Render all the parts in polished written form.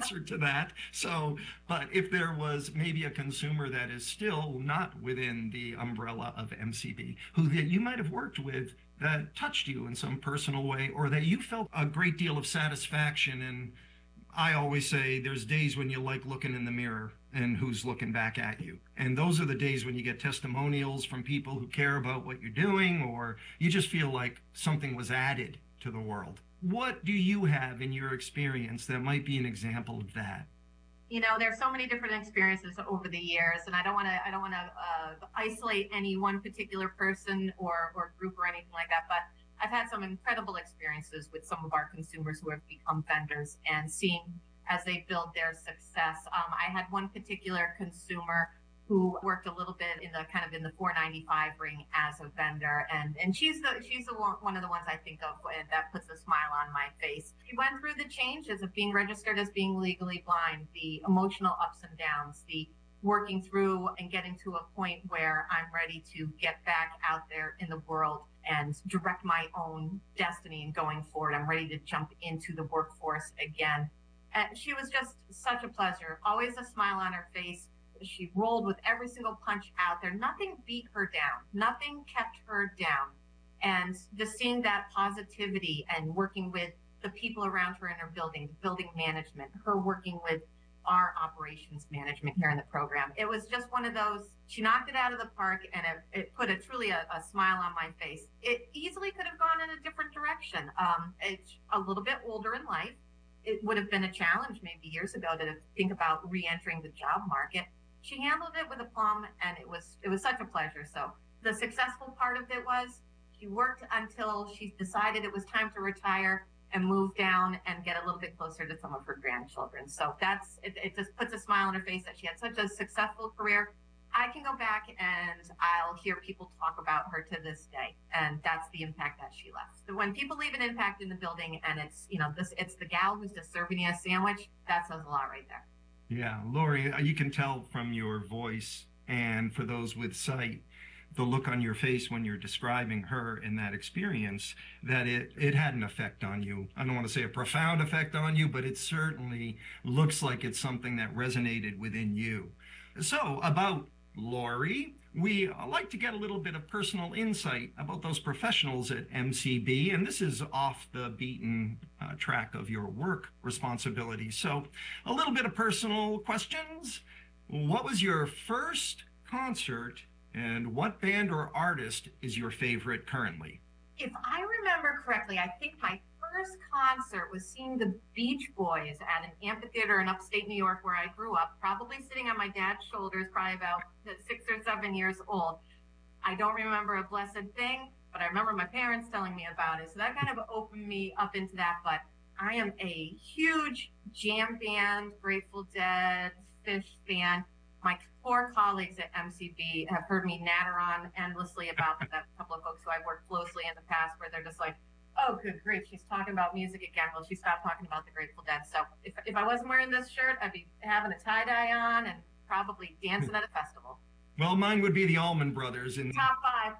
answer to that. So, but if there was maybe a consumer that is still not within the umbrella of MCB, who that you might have worked with that touched you in some personal way, or that you felt a great deal of satisfaction in, I always say there's days when you like looking in the mirror and who's looking back at you. And those are the days when you get testimonials from people who care about what you're doing, or you just feel like something was added to the world. What do you have in your experience that might be an example of that? There's so many different experiences over the years, and I don't want to isolate any one particular person or group or anything like that. But I've had some incredible experiences with some of our consumers who have become vendors and seeing as they build their success. I had one particular consumer who worked a little bit in the kind of in the 495 ring as a vendor, and she's the one of the ones I think of that puts a smile on my face. She went through the changes of being registered as being legally blind, the emotional ups and downs, the working through and getting to a point where I'm ready to get back out there in the world and direct my own destiny and going forward. I'm ready to jump into the workforce again. And she was just such a pleasure, always a smile on her face. She rolled with every single punch out there. Nothing beat her down. Nothing kept her down. And just seeing that positivity and working with the people around her in her building management, her working with our operations management here in the program. It was just one of those, she knocked it out of the park, and it put truly a smile on my face. It easily could have gone in a different direction. It's a little bit older in life. It would have been a challenge maybe years ago to think about re-entering the job market. She handled it with aplomb, and it was such a pleasure. So the successful part of it was she worked until she decided it was time to retire and move down and get a little bit closer to some of her grandchildren. So it just puts a smile on her face that she had such a successful career. I can go back and I'll hear people talk about her to this day, and that's the impact that she left. So when people leave an impact in the building, and it's the gal who's just serving you a sandwich, that says a lot right there. Yeah, Lori, you can tell from your voice, and for those with sight, the look on your face when you're describing her and that experience, that it had an effect on you. I don't want to say a profound effect on you, but it certainly looks like it's something that resonated within you. So, about Lori, we like to get a little bit of personal insight about those professionals at MCB, and this is off the beaten track of your work responsibilities. So, a little bit of personal questions. What was your first concert, and what band or artist is your favorite currently? If I remember correctly, I think my first concert was seeing the Beach Boys at an amphitheater in upstate New York where I grew up, probably sitting on my dad's shoulders, probably about 6 or 7 years old. I don't remember a blessed thing, but I remember my parents telling me about it. So that kind of opened me up into that. But I am a huge jam band, Grateful Dead, Fish fan. My poor colleagues at MCB have heard me natter on endlessly about that. A couple of folks who I've worked closely in the past where they're just like, oh, good grief, she's talking about music again. Well, she stopped talking about the Grateful Dead. So if I wasn't wearing this shirt, I'd be having a tie-dye on and probably dancing at a festival. Well, mine would be the Allman Brothers. And Top five.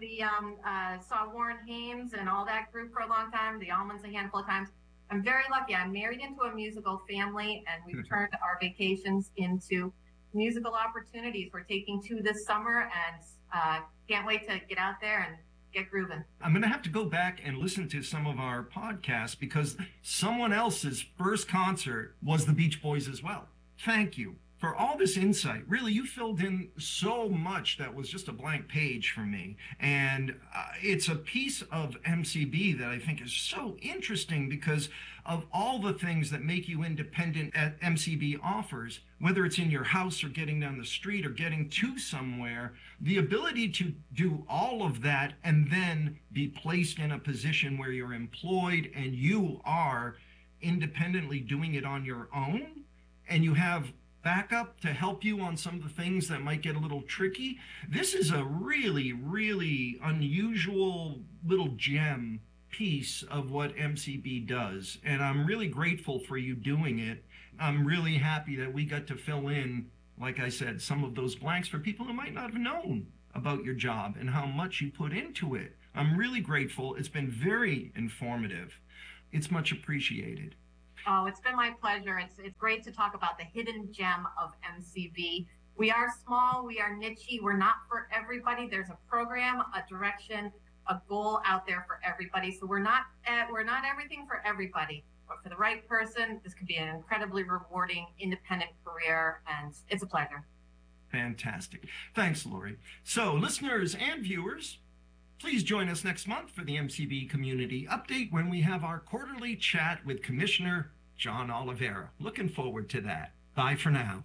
Saw Warren Haynes and all that group for a long time, the Allmans a handful of times. I'm very lucky. I'm married into a musical family, and we've turned our vacations into musical opportunities. We're taking two this summer, and can't wait to get out there and get grooving. I'm going to have to go back and listen to some of our podcasts because someone else's first concert was the Beach Boys as well. Thank you for all this insight. Really, you filled in so much that was just a blank page for me. And it's a piece of MCB that I think is so interesting because of all the things that make you independent at MCB offers, whether it's in your house or getting down the street or getting to somewhere, the ability to do all of that and then be placed in a position where you're employed and you are independently doing it on your own, and you have backup to help you on some of the things that might get a little tricky. This is a really, really unusual little gem piece of what MCB does. And I'm really grateful for you doing it. I'm really happy that we got to fill in, like I said, some of those blanks for people who might not have known about your job and how much you put into it. I'm really grateful. It's been very informative. It's much appreciated. Oh, it's been my pleasure. It's great to talk about the hidden gem of MCV. We are small, we are nichey, we're not for everybody. There's a program, a direction, a goal out there for everybody. So we're not everything for everybody, but for the right person, this could be an incredibly rewarding independent career, and it's a pleasure. Fantastic. Thanks, Lori. So, listeners and viewers, please join us next month for the MCV Community Update when we have our quarterly chat with Commissioner John Oliveira. Looking forward to that. Bye for now.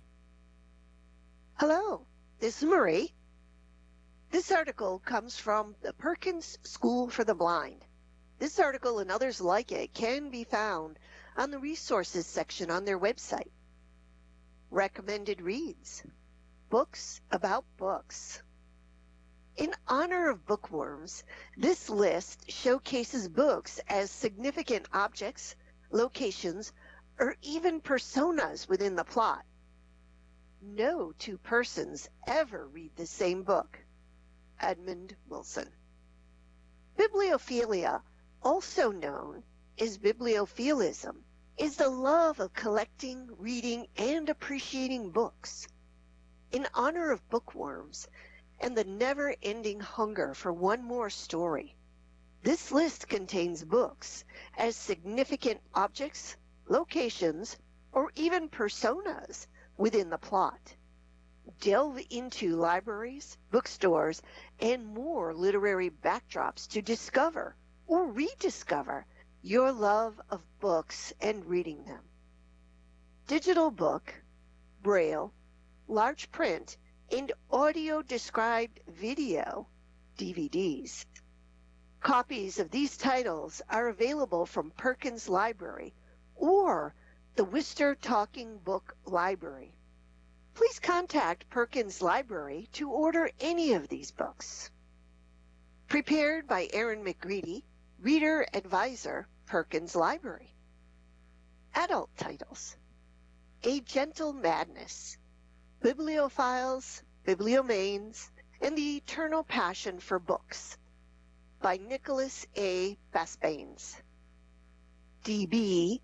Hello, this is Marie. This article comes from the Perkins School for the Blind. This article and others like it can be found on the resources section on their website. Recommended reads: books about books. In honor of bookworms, this list showcases books as significant objects, locations, or even personas within the plot. No two persons ever read the same book. Edmund Wilson. Bibliophilia, also known as bibliophilism, is the love of collecting, reading, and appreciating books. In honor of bookworms and the never-ending hunger for one more story, this list contains books as significant objects, locations, or even personas within the plot. Delve into libraries, bookstores, and more literary backdrops to discover or rediscover your love of books and reading them. Digital book, Braille, large print, and audio-described video, DVDs. Copies of these titles are available from Perkins Library or the Worcester Talking Book Library. Please contact Perkins Library to order any of these books. Prepared by Aaron McGreedy, Reader Advisor, Perkins Library. Adult titles: A Gentle Madness, Bibliophiles, Bibliomanes, and the Eternal Passion for Books, by Nicholas A. Basbanes. DB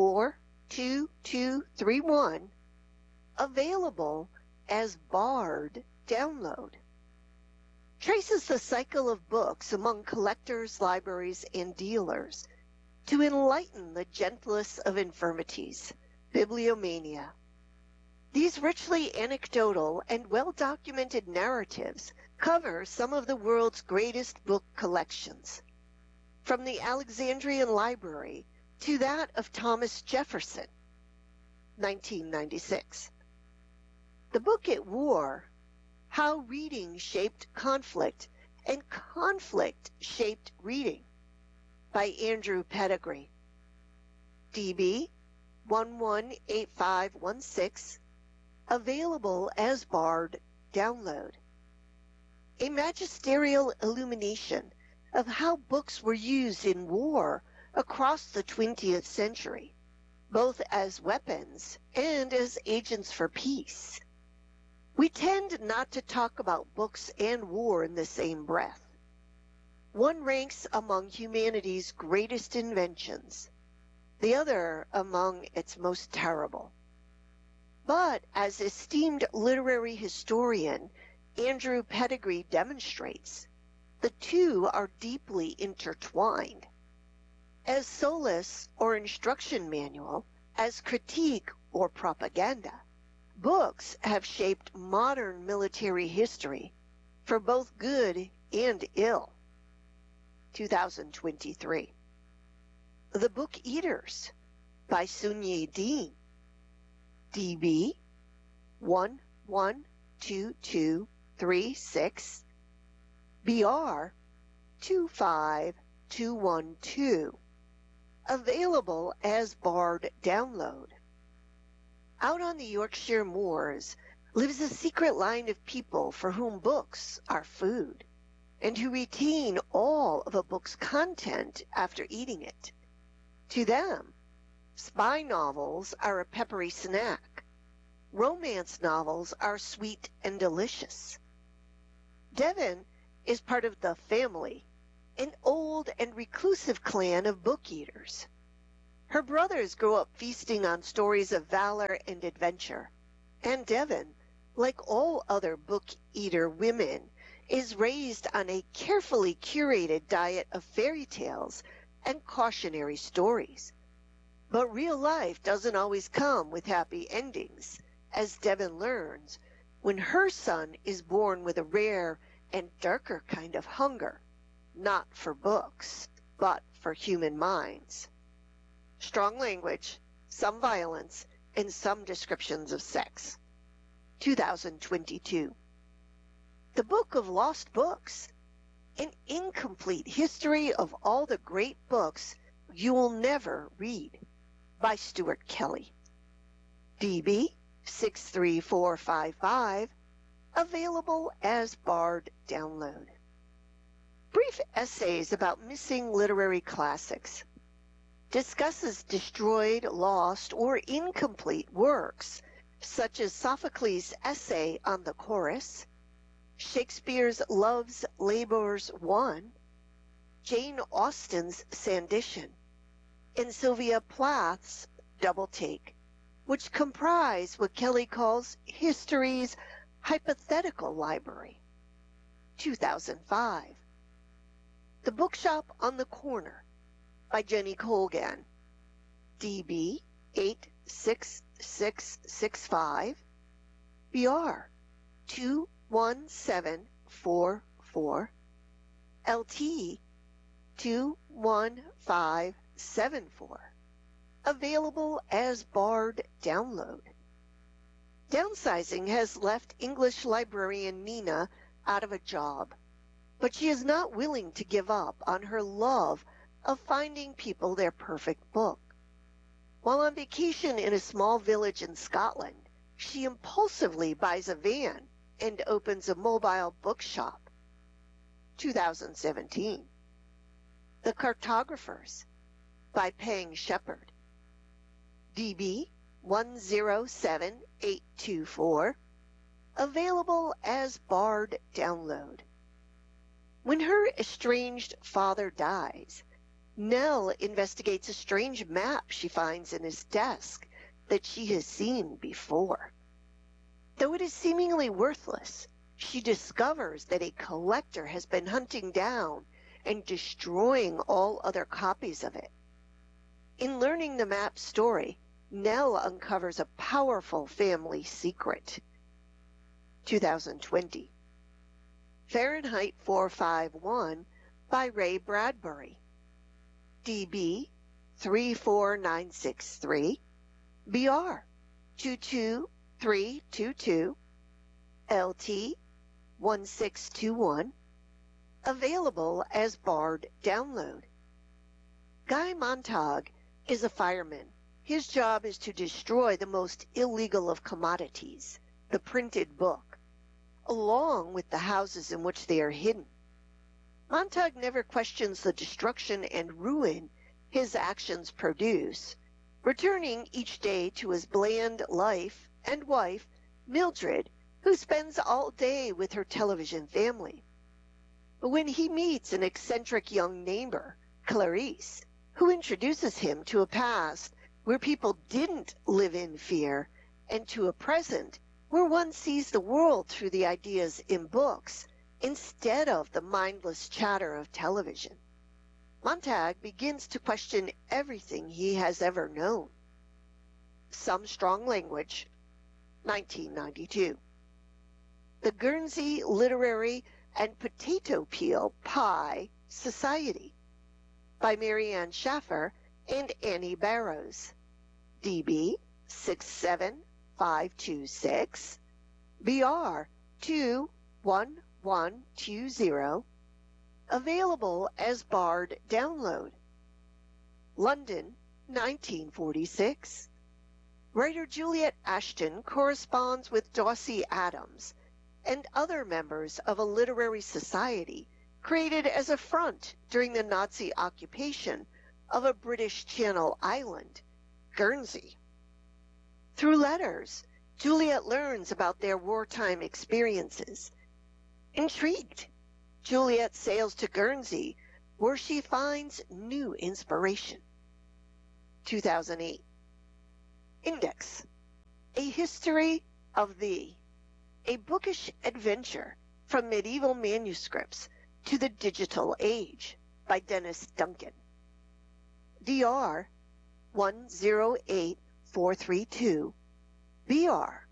42231, available as Bard download. Traces the cycle of books among collectors, libraries, and dealers to enlighten the gentlest of infirmities, bibliomania. These richly anecdotal and well-documented narratives cover some of the world's greatest book collections, from the Alexandrian Library to that of Thomas Jefferson, 1996. The Book at War: How Reading Shaped Conflict and Conflict Shaped Reading, by Andrew Pettigrew. DB 118516, available as Bard download. A magisterial illumination of how books were used in war across the 20th century, both as weapons and as agents for peace. We tend not to talk about books and war in the same breath. One ranks among humanity's greatest inventions, the other among its most terrible. But as esteemed literary historian Andrew Pettigrew demonstrates, the two are deeply intertwined. As solace or instruction manual, as critique or propaganda, books have shaped modern military history for both good and ill. 2023. The Book Eaters, by Sunyi Dean. DB 112236, BR 25212, available as Bard download. Out on the Yorkshire moors lives a secret line of people for whom books are food, and who retain all of a book's content after eating it. To them, spy novels are a peppery snack. Romance novels are sweet and delicious. Devon is part of the family, an old and reclusive clan of book eaters. Her brothers grow up feasting on stories of valor and adventure, and Devon, like all other book-eater women, is raised on a carefully curated diet of fairy tales and cautionary stories. But real life doesn't always come with happy endings, as Devon learns when her son is born with a rare and darker kind of hunger, not for books, but for human minds. Strong language, some violence, and some descriptions of sex. 2022. The Book of Lost Books, an incomplete history of all the great books you will never read, by Stuart Kelly. DB 63455, available as Bard download. Brief essays about missing literary classics. Discusses destroyed, lost, or incomplete works, such as Sophocles' essay on the chorus, Shakespeare's Love's Labour's Won, Jane Austen's Sanditon, and Sylvia Plath's Double Take, which comprise what Kelly calls history's hypothetical library. 2005. The Bookshop on the Corner by Jenny Colgan. DB 86665, BR 21744, LT 21574. Available as Bard download. Downsizing has left English librarian Nina out of a job, but she is not willing to give up on her love of finding people their perfect book. While on vacation in a small village in Scotland, she impulsively buys a van and opens a mobile bookshop. 2017. The Cartographers by Pang Shepard. DB 107824. Available as Bard download. When her estranged father dies, Nell investigates a strange map she finds in his desk that she has seen before. Though it is seemingly worthless, she discovers that a collector has been hunting down and destroying all other copies of it. In learning the map's story, Nell uncovers a powerful family secret. 2020. Fahrenheit 451 by Ray Bradbury. DB 34963, BR 22322, LT 1621. Available as Bard download. Guy Montag is a fireman. His job is to destroy the most illegal of commodities, the printed book, along with the houses in which they are hidden. Montag never questions the destruction and ruin his actions produce, returning each day to his bland life and wife, Mildred, who spends all day with her television family. But when he meets an eccentric young neighbor, Clarice, who introduces him to a past where people didn't live in fear, and to a present where one sees the world through the ideas in books instead of the mindless chatter of television, Montag begins to question everything he has ever known. Some Strong Language, 1992. The Guernsey Literary and Potato Peel Pie Society by Marianne Schaffer and Annie Barrows. DB 67526, BR 21120. Available as Bard download. London, 1946. Writer Juliet Ashton corresponds with Dossie Adams and other members of a literary society created as a front during the Nazi occupation of a British Channel island, Guernsey. Through letters, Juliet learns about their wartime experiences. Intrigued, Juliet sails to Guernsey, where she finds new inspiration. 2008. Index, A History of Thee, a bookish adventure from medieval manuscripts to the digital age by Dennis Duncan. DR 108432, BR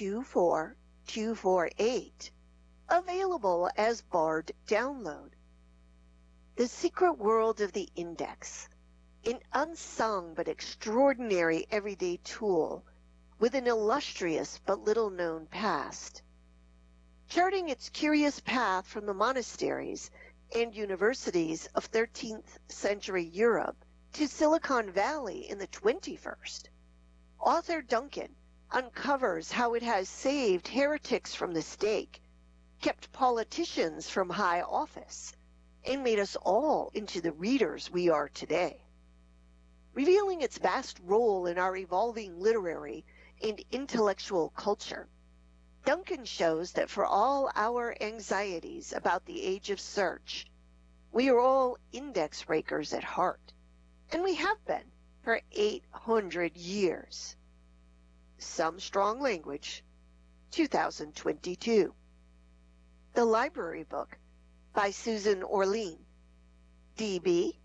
24248, available as Bard download. The Secret World of the Index, an unsung but extraordinary everyday tool with an illustrious but little-known past. Charting its curious path from the monasteries and universities of 13th century Europe to Silicon Valley in the 21st, author Duncan uncovers how it has saved heretics from the stake, kept politicians from high office, and made us all into the readers we are today. Revealing its vast role in our evolving literary and intellectual culture, Duncan shows that for all our anxieties about the age of search, we are all index rakers at heart, and we have been for 800 years. Some Strong Language, 2022. The Library Book by Susan Orlean, DB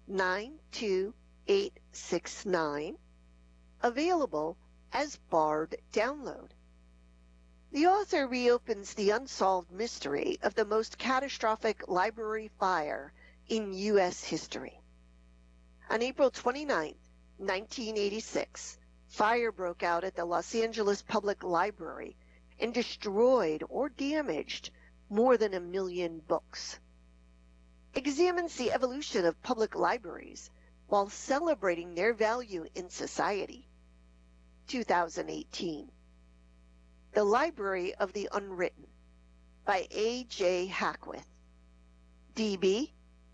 92869, available as Bard download. The author reopens the unsolved mystery of the most catastrophic library fire in U.S. history. On April 29, 1986, fire broke out at the Los Angeles Public Library and destroyed or damaged more than 1 million books. Examines the evolution of public libraries while celebrating their value in society. 2018. The Library of the Unwritten by A.J. Hackwith, DB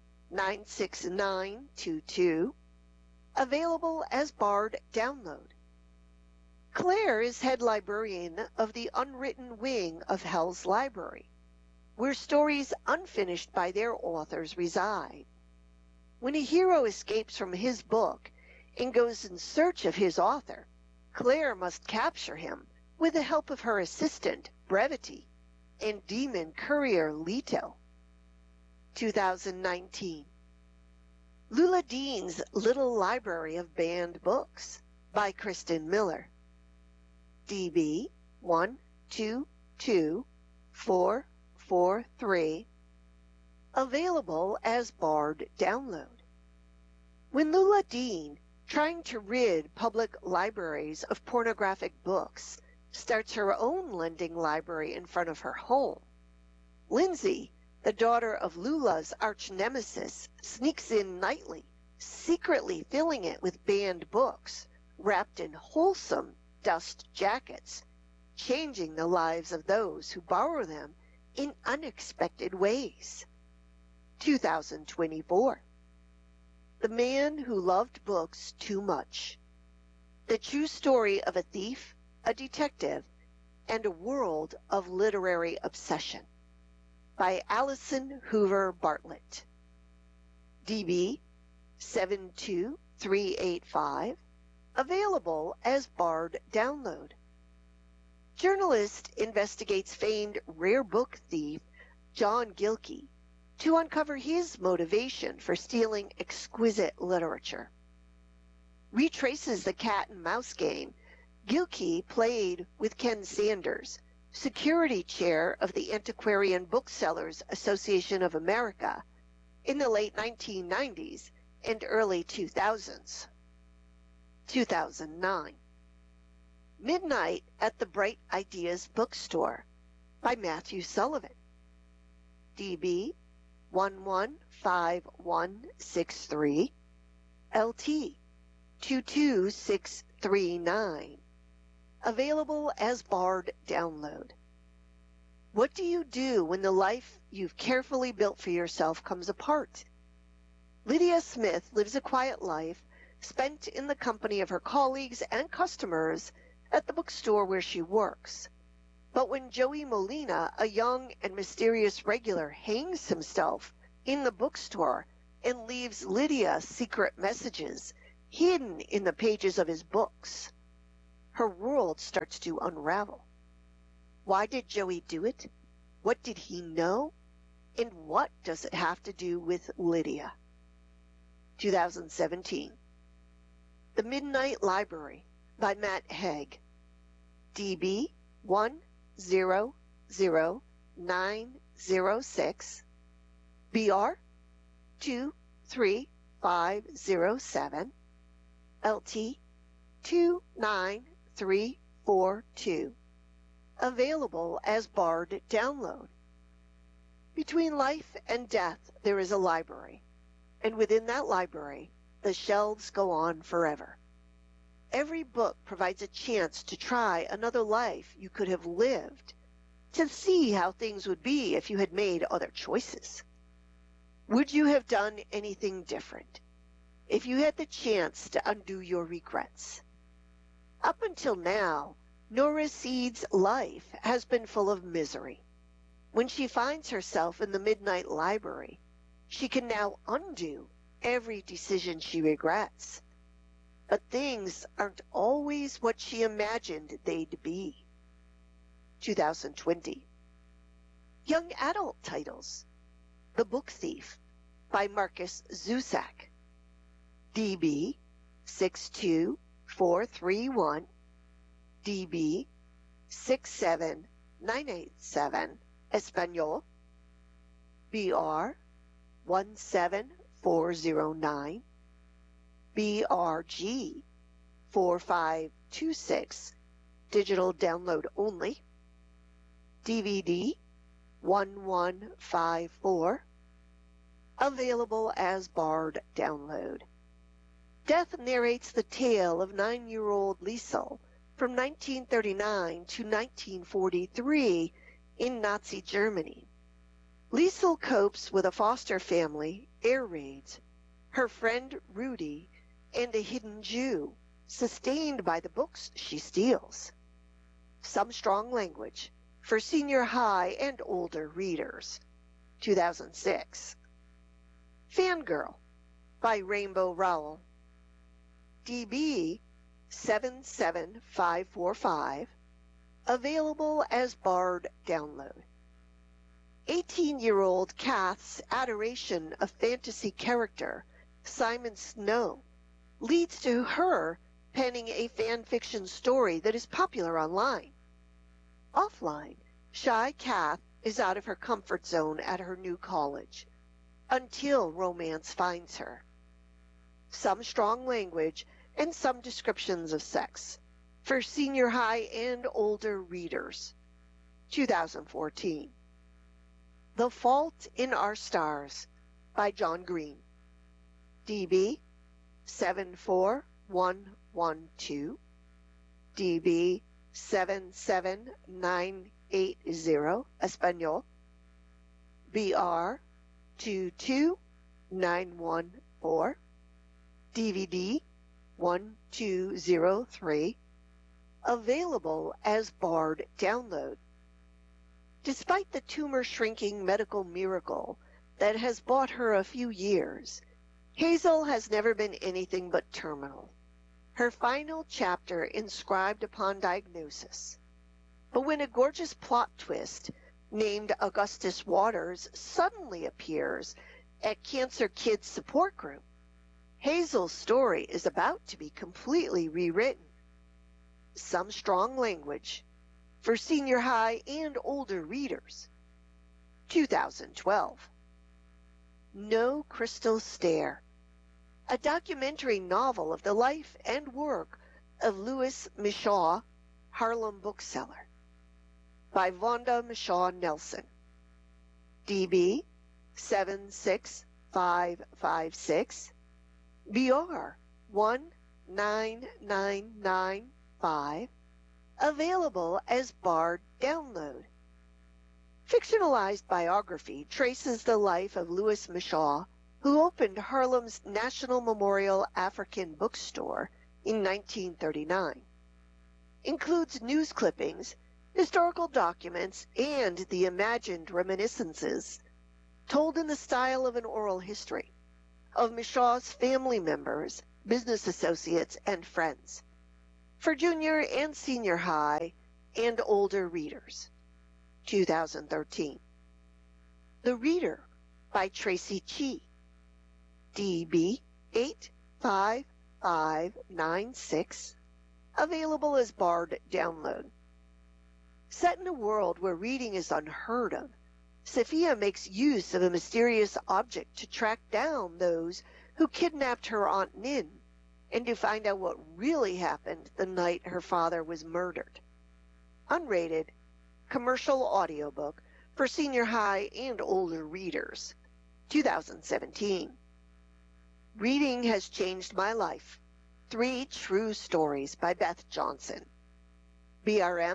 96922, available as Bard download. Claire is head librarian of the unwritten wing of Hell's Library, where stories unfinished by their authors reside. When a hero escapes from his book and goes in search of his author, Claire must capture him with the help of her assistant, Brevity, and demon courier, Leto. 2019. Lula Dean's Little Library of Banned Books by Kristen Miller, DB 122443, available as Bard download. When Lula Dean, trying to rid public libraries of pornographic books, starts her own lending library in front of her home, Lindsay, the daughter of Lula's arch-nemesis, sneaks in nightly, secretly filling it with banned books wrapped in wholesome dust jackets, changing the lives of those who borrow them in unexpected ways. 2024. The Man Who Loved Books Too Much. The true story of a thief, a detective, and a world of literary obsession, by Allison Hoover Bartlett, DB 72385, available as Bard download. Journalist investigates famed rare book thief John Gilkey to uncover his motivation for stealing exquisite literature. Retraces the cat and mouse game Gilkey played with Ken Sanders, security chair of the Antiquarian Booksellers Association of America, in the late 1990s and early 2000s. 2009. Midnight at the Bright Ideas Bookstore by Matthew Sullivan, DB 115163, LT 22639, available as Bard download. What do you do when the life you've carefully built for yourself comes apart? Lydia Smith lives a quiet life spent in the company of her colleagues and customers at the bookstore where she works. But when Joey Molina, a young and mysterious regular, hangs himself in the bookstore and leaves Lydia secret messages, hidden in the pages of his books. Her world starts to unravel. Why did Joey do it? What did he know? And what does it have to do with Lydia? 2017. The Midnight Library by Matt Haig. DB 100906. BR 23507. LT 29342. Available as Bard download. Between life and death, there is a library, and within that library, the shelves go on forever. Every book provides a chance to try another life you could have lived, to see how things would be if you had made other choices. Would you have done anything different if you had the chance to undo your regrets? Up until now, Nora Seed's life has been full of misery. When she finds herself in the Midnight Library, she can now undo every decision she regrets. But things aren't always what she imagined they'd be. 2020. Young adult titles. The Book Thief by Marcus Zusak. DB 62431. DB 67987. Espanol. BR 17409. BRG 4526. Digital download only. DVD 1154. Available as Bard download. Death narrates the tale of 9-year-old Liesel from 1939 to 1943 in Nazi Germany. Liesel copes with a foster family, air raids, her friend Rudy, and a hidden Jew, sustained by the books she steals. Some strong language for senior high and older readers. 2006. Fangirl by Rainbow Rowell. DB 77545. Available as Bard download. 18-year-old Kath's adoration of fantasy character Simon Snow leads to her penning a fan fiction story that is popular online. Offline, shy Kath is out of her comfort zone at her new college until romance finds her. Some strong language and some descriptions of sex for senior high and older readers. 2014. The Fault in Our Stars by John Green. DB 74112. DB 77980. Espanol. BR 22914. DVD 1203. Available as Bard download. Despite the tumor-shrinking medical miracle that has bought her a few years, Hazel has never been anything but terminal, her final chapter inscribed upon diagnosis. But when a gorgeous plot twist named Augustus Waters suddenly appears at Cancer Kids support group, Hazel's story is about to be completely rewritten. Some strong language for senior high and older readers. 2012. No Crystal Stair, a documentary novel of the life and work of Louis Mishaw, Harlem bookseller, by Vonda Mishaw Nelson. DB 76556. BR 19995. Available as Bard download. Fictionalized biography traces the life of Louis Mishaw, who opened Harlem's National Memorial African Bookstore in 1939. Includes news clippings, historical documents, and the imagined reminiscences, told in the style of an oral history, of Mishaw's family members business associates, and friends, for junior and senior high and older readers. 2013. The Reader by Tracy Chee. DB 85596. Available as Bard download. Set in a world where reading is unheard of, Sophia makes use of a mysterious object to track down those who kidnapped her Aunt Nin and to find out what really happened the night her father was murdered. Unrated, commercial audiobook for senior high and older readers. 2017. Reading Has Changed My Life. 3 True Stories by Beth Johnson. BRM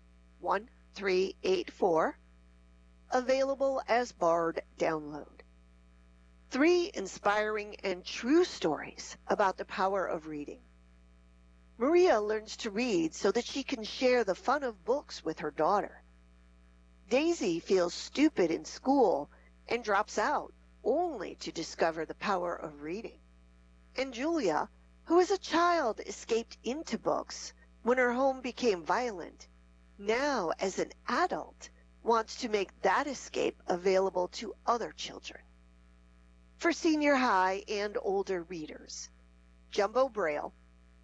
1384. Available as Bard download. 3 inspiring and true stories about the power of reading. Maria learns to read so that she can share the fun of books with her daughter. Daisy feels stupid in school and drops out only to discover the power of reading. And Julia, who as a child escaped into books when her home became violent, now as an adult wants to make that escape available to other children. For senior high and older readers, Jumbo Braille,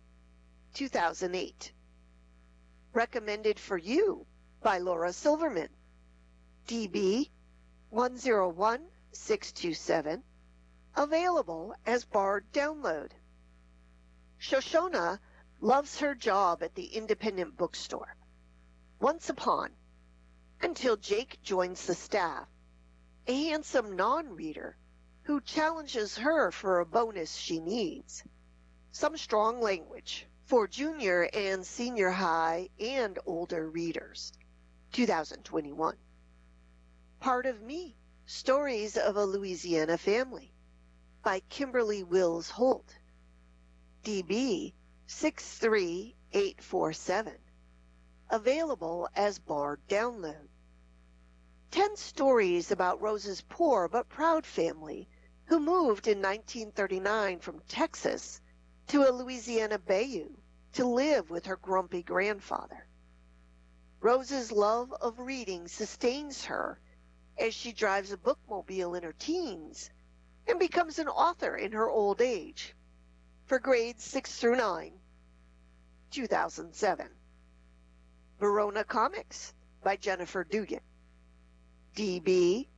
2008. Recommended for you by Laura Silverman. DB 101627. Available as Bard download. Shoshona loves her job at the independent bookstore. Once upon, until Jake joins the staff, a handsome non-reader who challenges her for a bonus she needs. Some strong language for junior and senior high and older readers. 2021. Part of Me, Stories of a Louisiana Family by Kimberly Wills Holt. DB 63847. Available as Bard download. 10 stories about Rose's poor but proud family who moved in 1939 from Texas to a Louisiana bayou to live with her grumpy grandfather. Rose's love of reading sustains her as she drives a bookmobile in her teens and becomes an author in her old age. For grades 6 through 9, 2007. Verona Comics by Jennifer Dugan. DB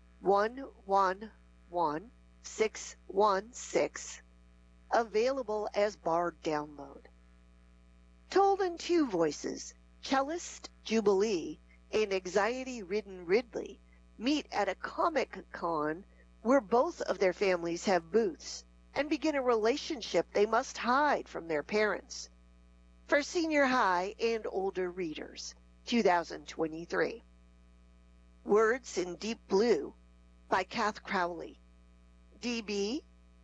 111616. Available as Bard download. Told in 2 voices, cellist Jubilee and anxiety-ridden Ridley meet at a Comic-Con where both of their families have booths and begin a relationship they must hide from their parents. For senior high and older readers, 2023. Words in Deep Blue by Kath Crowley. DB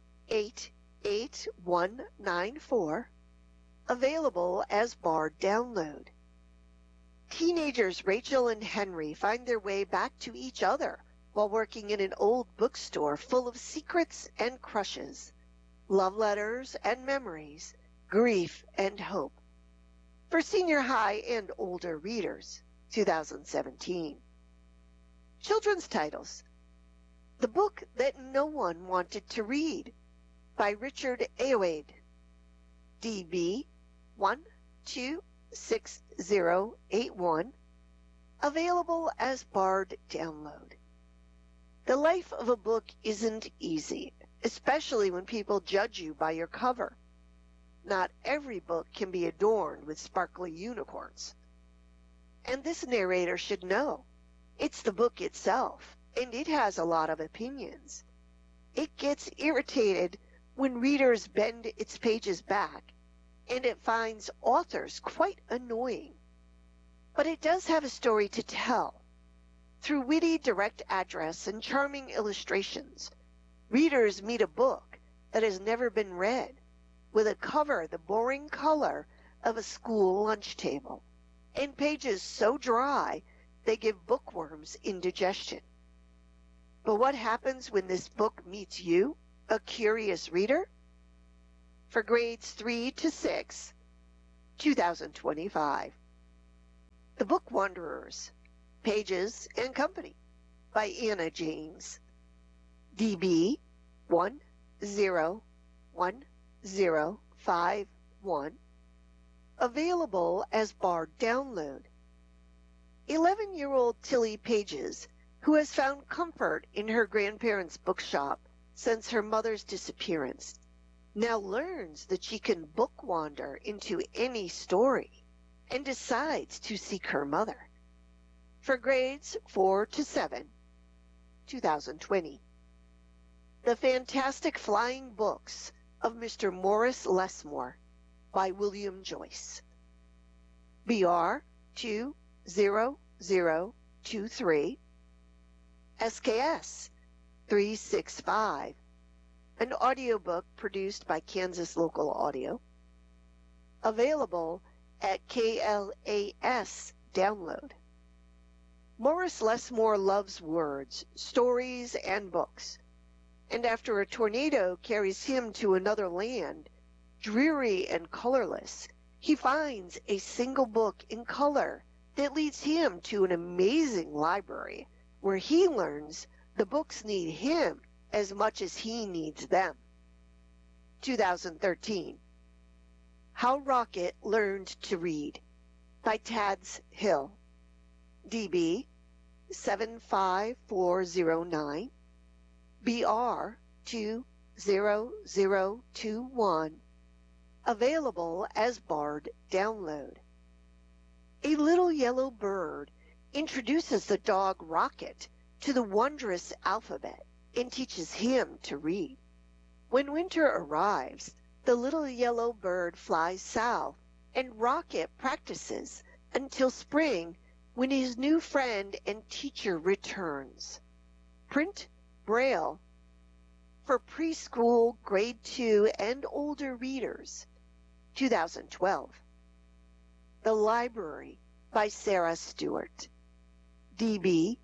88194. Available as Bard download. Teenagers Rachel and Henry find their way back to each other while working in an old bookstore full of secrets and crushes, love letters and memories, grief and hope. For senior high and older readers, 2017. Children's titles. The Book That No One Wanted to Read by Richard Ayoade. DB 126081. Available as Bard download. The life of a book isn't easy, especially when people judge you by your cover. Not every book can be adorned with sparkly unicorns. And this narrator should know. It's the book itself, and it has a lot of opinions. It gets irritated when readers bend its pages back, and it finds authors quite annoying. But it does have a story to tell. Through witty direct address and charming illustrations, readers meet a book that has never been read, with a cover the boring color of a school lunch table, and pages so dry they give bookworms indigestion. But what happens when this book meets you, a curious reader? for grades 3 to 6, 2025. The Book Wanderers, Pages and Company by Anna James. DB 101051. Available as Bard download. 11-year-old Tilly Pages, who has found comfort in her grandparents' bookshop since her mother's disappearance, now learns that she can book wander into any story and decides to seek her mother. For grades 4 to 7, 2020. The Fantastic Flying Books of Mr. Morris Lesmore by William Joyce. BR 20023, SKS 365, an audiobook produced by Kansas Local Audio. Available at KLAS Download. Morris Lesmore loves words, stories, and books. And after a tornado carries him to another land, dreary and colorless, he finds a single book in color that leads him to an amazing library where he learns the books need him as much as he needs them. 2013. How Rocket Learned to Read by Tads Hill. DB 75409, BR 20021. Available as Bard download. A little yellow bird introduces the dog Rocket to the wondrous alphabet and teaches him to read. When winter arrives, the little yellow bird flies south and Rocket practices until spring, when his new friend and teacher returns. Print Braille for preschool, grade 2, and older readers. 2012. The Library by Sarah Stewart. DB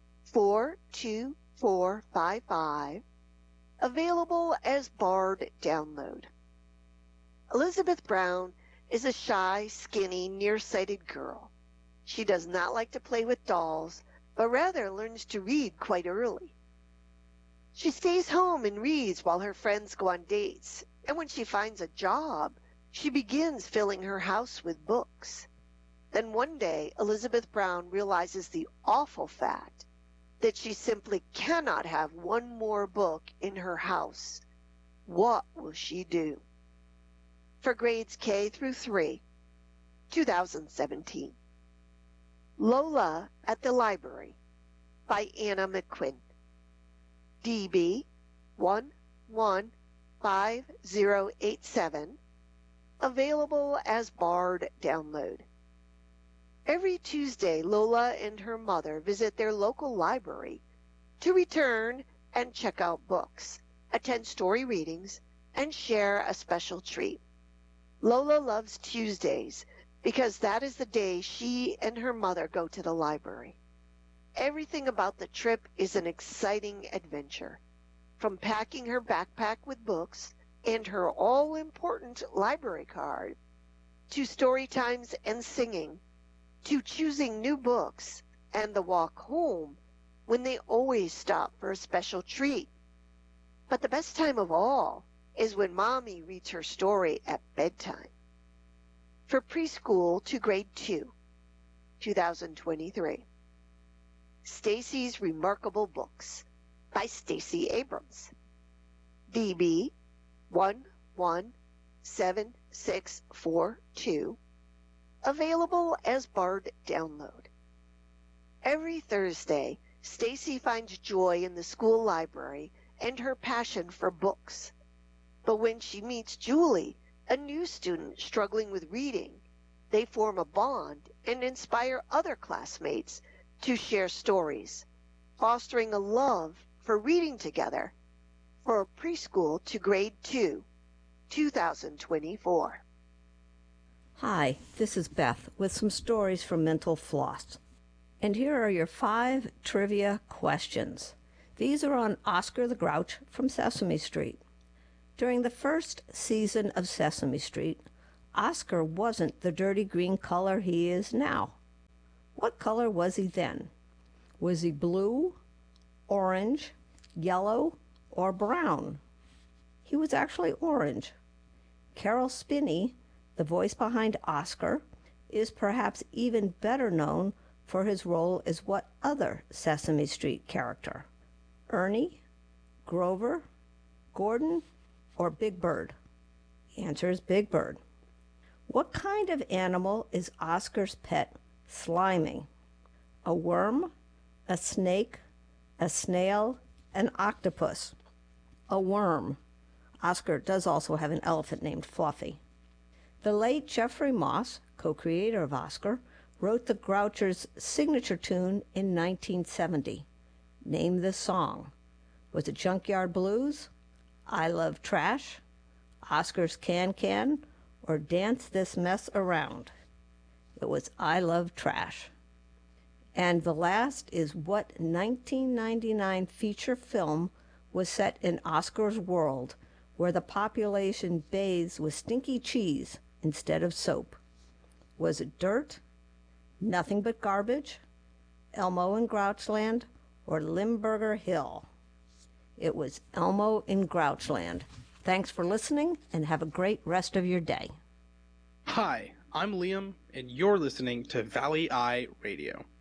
42455. Available as Bard download. Elizabeth Brown is a shy, skinny, nearsighted girl. She does not like to play with dolls, but rather learns to read quite early. She stays home and reads while her friends go on dates, and when she finds a job, she begins filling her house with books. Then one day, Elizabeth Brown realizes the awful fact that she simply cannot have one more book in her house. What will she do? For grades K through 3, 2017. Lola at the Library by Anna McQuinn. DB 115087. Available as Bard download. Every Tuesday, Lola and her mother visit their local library to return and check out books, attend story readings, and share a special treat. Lola loves Tuesdays because that is the day she and her mother go to the library. Everything about the trip is an exciting adventure, from packing her backpack with books and her all-important library card, to story times and singing, to choosing new books and the walk home when they always stop for a special treat. But the best time of all is when Mommy reads her story at bedtime. For preschool to grade 2, 2023. Stacy's Remarkable Books by Stacey Abrams. DB 117642. Available as Bard download. Every Thursday, Stacy finds joy in the school library and her passion for books. But when she meets Julie, a new student struggling with reading, they form a bond and inspire other classmates to share stories, fostering a love for reading together for preschool to grade 2, 2024. Hi, this is Beth with some stories from Mental Floss. And here are your 5 trivia questions. These are on Oscar the Grouch from Sesame Street. During the first season of Sesame Street, Oscar wasn't the dirty green color he is now. What color was he then? Was he blue, orange, yellow, or brown? He was actually orange. Carol Spinney, the voice behind Oscar, is perhaps even better known for his role as what other Sesame Street character? Ernie, Grover, Gordon, or Big Bird? The answer is Big Bird. What kind of animal is Oscar's pet, Sliming? A worm, a snake, a snail, an octopus? A worm. Oscar does also have an elephant named Fluffy. The late Jeffrey Moss, co-creator of Oscar, wrote the Grouchers' signature tune in 1970. Name the song. Was it Junkyard Blues, I Love Trash, Oscar's Can, or Dance This Mess Around? It was I Love Trash. And the last is what 1999 feature film was set in Oscar's world, where the population bathes with stinky cheese instead of soap? Was it Dirt, Nothing But Garbage, Elmo in Grouchland, or Limburger Hill? It was Elmo in Grouchland. Thanks for listening, and have a great rest of your day. Hi, I'm Liam, and you're listening to Valley Eye Radio.